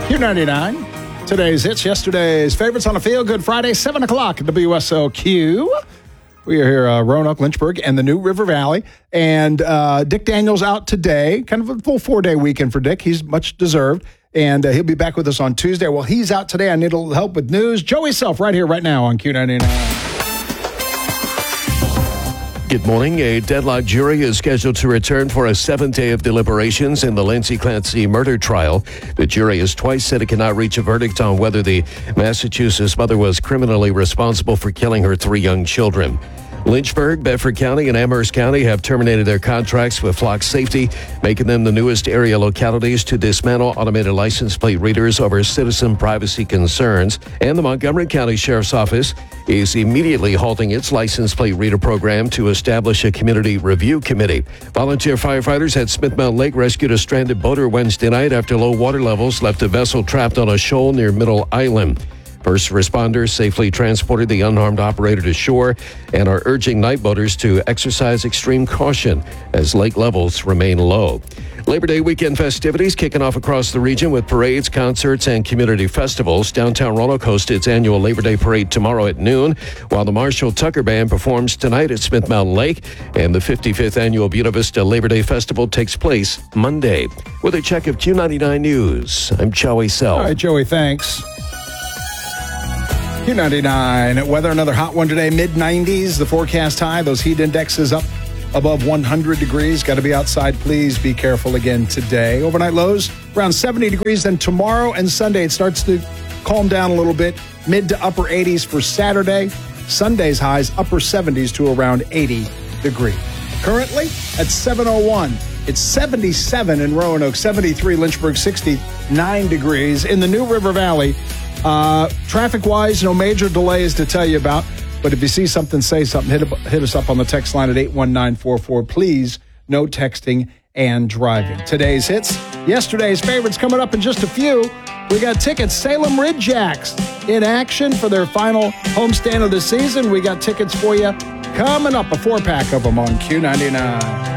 Q99. Today's hits, yesterday's favorites on a Feel Good Friday, 7 o'clock at WSOQ. We are here, Roanoke, Lynchburg, and the New River Valley. And Dick Daniels out today. Kind of a full 4-day weekend for Dick. He's much deserved. And he'll be back with us on Tuesday. Well, he's out today. I need a little help with news. Joey Self right here, right now on Q99. Good morning. A deadlocked jury is scheduled to return for a 7th day of deliberations in the Lindsay Clancy murder trial. The jury has twice said it cannot reach a verdict on whether the Massachusetts mother was criminally responsible for killing her 3 young children. Lynchburg, Bedford County, and Amherst County have terminated their contracts with Flock Safety, making them the newest area localities to dismantle automated license plate readers over citizen privacy concerns. And the Montgomery County Sheriff's Office is immediately halting its license plate reader program to establish a community review committee. Volunteer firefighters at Smith Mountain Lake rescued a stranded boater Wednesday night after low water levels left the vessel trapped on a shoal near Middle Island. First responders safely transported the unharmed operator to shore and are urging night boaters to exercise extreme caution as lake levels remain low. Labor Day weekend festivities kicking off across the region with parades, concerts, and community festivals. Downtown Roanoke hosts its annual Labor Day parade tomorrow at noon, while the Marshall Tucker Band performs tonight at Smith Mountain Lake, and the 55th annual Buena Vista Labor Day Festival takes place Monday. With a check of Q99 News, I'm Joey Self. All right, Joey, thanks. Q99. Weather, another hot one today, mid-90s. The forecast high, those heat indexes up above 100 degrees. Got to be outside. Please be careful again today. Overnight lows around 70 degrees. Then tomorrow and Sunday, it starts to calm down a little bit. Mid to upper 80s for Saturday. Sunday's highs, upper 70s to around 80 degrees. Currently at 7:01. It's 77 in Roanoke, 73 Lynchburg, 69 degrees. In the New River Valley, traffic-wise, no major delays to tell you about. But if you see something, say something. Hit us up on the text line at 81944. Please, no texting and driving. Today's hits, yesterday's favorites coming up in just a few. We got tickets, Salem Ridgejacks in action for their final homestand of the season. We got tickets for you coming up, a 4-pack of them on Q99.